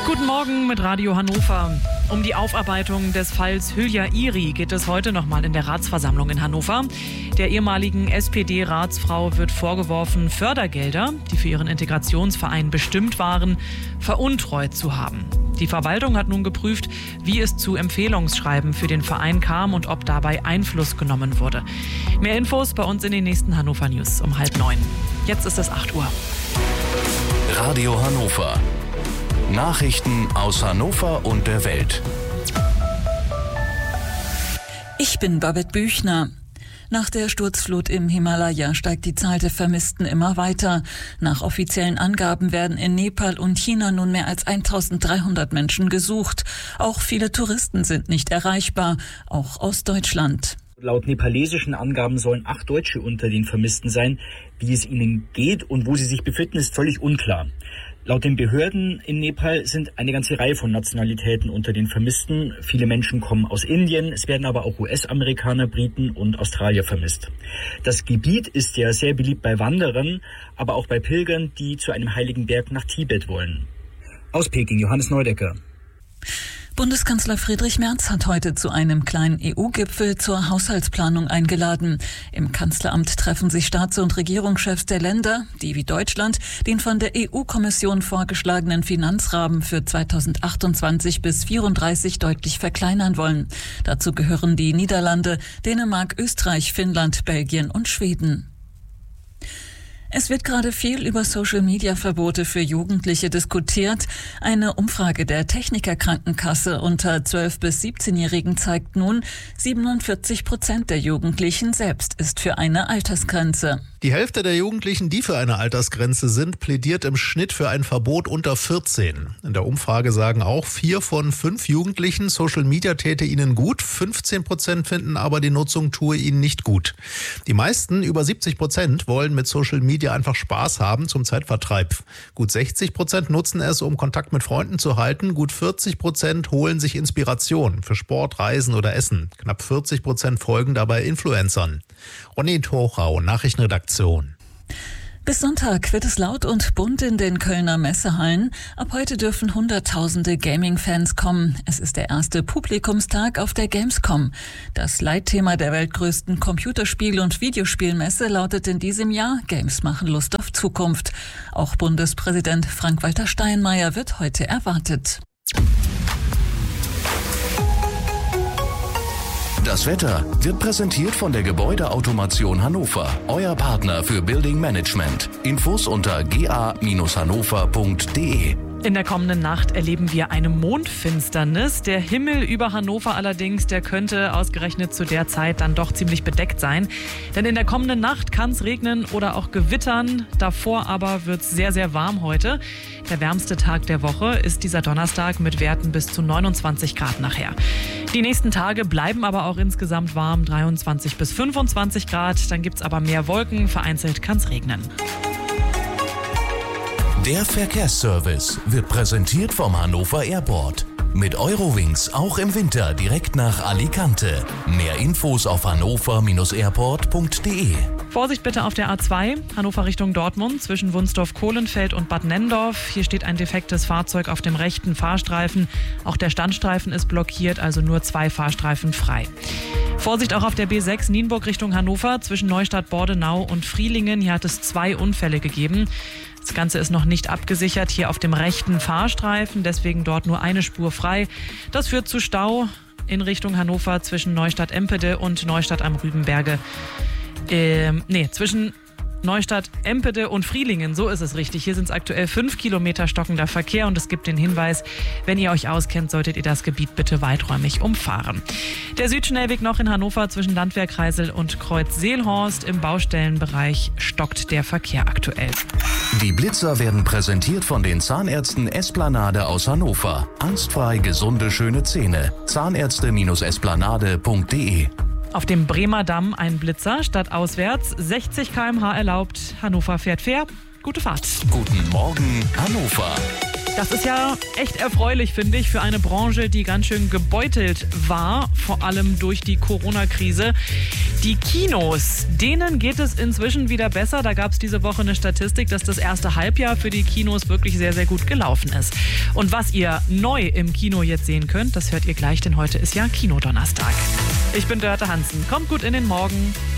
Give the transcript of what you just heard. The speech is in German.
Guten Morgen mit Radio Hannover. Um die Aufarbeitung des Falls Hülya Iri geht es heute nochmal in der Ratsversammlung in Hannover. Der ehemaligen SPD-Ratsfrau wird vorgeworfen, Fördergelder, die für ihren Integrationsverein bestimmt waren, veruntreut zu haben. Die Verwaltung hat nun geprüft, wie es zu Empfehlungsschreiben für den Verein kam und ob dabei Einfluss genommen wurde. Mehr Infos bei uns in den nächsten Hannover News um 8:30. Jetzt ist es 8 Uhr. Radio Hannover. Nachrichten aus Hannover und der Welt. Ich bin Babette Büchner. Nach der Sturzflut im Himalaya steigt die Zahl der Vermissten immer weiter. Nach offiziellen Angaben werden in Nepal und China nun mehr als 1300 Menschen gesucht. Auch viele Touristen sind nicht erreichbar, auch aus Deutschland. Laut nepalesischen Angaben sollen 8 Deutsche unter den Vermissten sein. Wie es ihnen geht und wo sie sich befinden, ist völlig unklar. Laut den Behörden in Nepal sind eine ganze Reihe von Nationalitäten unter den Vermissten. Viele Menschen kommen aus Indien, es werden aber auch US-Amerikaner, Briten und Australier vermisst. Das Gebiet ist ja sehr beliebt bei Wanderern, aber auch bei Pilgern, die zu einem heiligen Berg nach Tibet wollen. Aus Peking, Johannes Neudecker. Bundeskanzler Friedrich Merz hat heute zu einem kleinen EU-Gipfel zur Haushaltsplanung eingeladen. Im Kanzleramt treffen sich Staats- und Regierungschefs der Länder, die wie Deutschland den von der EU-Kommission vorgeschlagenen Finanzrahmen für 2028 bis 2034 deutlich verkleinern wollen. Dazu gehören die Niederlande, Dänemark, Österreich, Finnland, Belgien und Schweden. Es wird gerade viel über Social-Media-Verbote für Jugendliche diskutiert. Eine Umfrage der Techniker-Krankenkasse unter 12- bis 17-Jährigen zeigt nun, 47% der Jugendlichen selbst ist für eine Altersgrenze. Die Hälfte der Jugendlichen, die für eine Altersgrenze sind, plädiert im Schnitt für ein Verbot unter 14. In der Umfrage sagen auch 4 von 5 Jugendlichen, Social Media täte ihnen gut. 15% finden aber, die Nutzung tue ihnen nicht gut. Die meisten, über 70%, wollen mit Social Media einfach Spaß haben zum Zeitvertreib. Gut 60% nutzen es, um Kontakt mit Freunden zu halten. Gut 40% holen sich Inspiration für Sport, Reisen oder Essen. Knapp 40% folgen dabei Influencern. Ronny Torchau, Nachrichtenredaktion. Bis Sonntag wird es laut und bunt in den Kölner Messehallen. Ab heute dürfen Hunderttausende Gaming-Fans kommen. Es ist der erste Publikumstag auf der Gamescom. Das Leitthema der weltgrößten Computerspiel- und Videospielmesse lautet in diesem Jahr: Games machen Lust auf Zukunft. Auch Bundespräsident Frank-Walter Steinmeier wird heute erwartet. Das Wetter wird präsentiert von der Gebäudeautomation Hannover, euer Partner für Building Management. Infos unter ga-hannover.de. In der kommenden Nacht erleben wir eine Mondfinsternis. Der Himmel über Hannover allerdings, der könnte ausgerechnet zu der Zeit dann doch ziemlich bedeckt sein. Denn in der kommenden Nacht kann es regnen oder auch gewittern. Davor aber wird es sehr, sehr warm heute. Der wärmste Tag der Woche ist dieser Donnerstag mit Werten bis zu 29 Grad nachher. Die nächsten Tage bleiben aber auch insgesamt warm, 23 bis 25 Grad. Dann gibt es aber mehr Wolken, vereinzelt kann es regnen. Der Verkehrsservice wird präsentiert vom Hannover Airport. Mit Eurowings auch im Winter direkt nach Alicante. Mehr Infos auf hannover-airport.de. Vorsicht bitte auf der A2, Hannover Richtung Dortmund, zwischen Wunsdorf-Kohlenfeld und Bad Nenndorf. Hier steht ein defektes Fahrzeug auf dem rechten Fahrstreifen. Auch der Standstreifen ist blockiert, also nur 2 Fahrstreifen frei. Vorsicht auch auf der B6 Nienburg Richtung Hannover, zwischen Neustadt-Bordenau und Frielingen. Hier hat es 2 Unfälle gegeben. Das Ganze ist noch nicht abgesichert, hier auf dem rechten Fahrstreifen, deswegen dort nur eine Spur frei. Das führt zu Stau in Richtung Hannover zwischen Neustadt-Empede und Neustadt am Rübenberge. Zwischen Neustadt-Empede und Frielingen, so ist es richtig. Hier sind es aktuell 5 Kilometer stockender Verkehr und es gibt den Hinweis, wenn ihr euch auskennt, solltet ihr das Gebiet bitte weiträumig umfahren. Der Südschnellweg noch in Hannover zwischen Landwehr-Kreisel und Kreuz-Seelhorst. Im Baustellenbereich stockt der Verkehr aktuell. Die Blitzer werden präsentiert von den Zahnärzten Esplanade aus Hannover. Angstfrei gesunde, schöne Zähne. Zahnärzte-esplanade.de. Auf dem Bremer Damm ein Blitzer statt auswärts. 60 km/h erlaubt. Hannover fährt fair. Gute Fahrt. Guten Morgen, Hannover. Das ist ja echt erfreulich, finde ich, für eine Branche, die ganz schön gebeutelt war, vor allem durch die Corona-Krise. Die Kinos, denen geht es inzwischen wieder besser. Da gab es diese Woche eine Statistik, dass das erste Halbjahr für die Kinos wirklich sehr, sehr gut gelaufen ist. Und was ihr neu im Kino jetzt sehen könnt, das hört ihr gleich, denn heute ist ja Kinodonnerstag. Ich bin Dörte Hansen. Kommt gut in den Morgen.